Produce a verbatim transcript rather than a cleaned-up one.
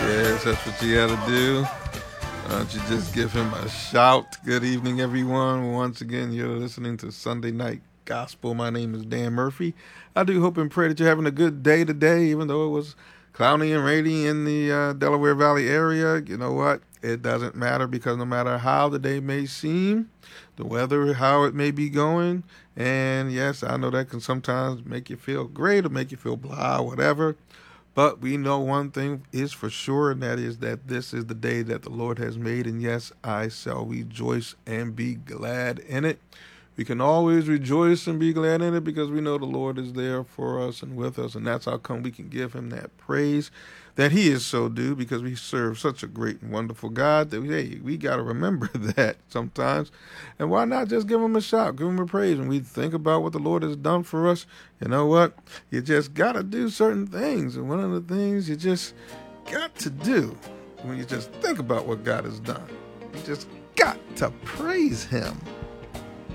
Yes, that's what you gotta do. Why don't you just give him a shout? Good evening, everyone. Once again, you're listening to Sunday Night Gospel. My name is Dan Murphy. I do hope and pray that you're having a good day today, even though it was cloudy and rainy in the uh, Delaware Valley area. You know what? It doesn't matter, because no matter how the day may seem, the weather, how it may be going, and yes, I know that can sometimes make you feel great or make you feel blah, whatever. But we know one thing is for sure, and that is that this is the day that the Lord has made, and yes, I shall rejoice and be glad in it. We can always rejoice and be glad in it because we know the Lord is there for us and with us, and that's how come we can give him that praise that he is so due, because we serve such a great and wonderful God that, hey, we got to remember that sometimes. And why not just give him a shout, give him a praise? When we think about what the Lord has done for us, you know what? You just got to do certain things. And one of the things you just got to do when you just think about what God has done, you just got to praise him.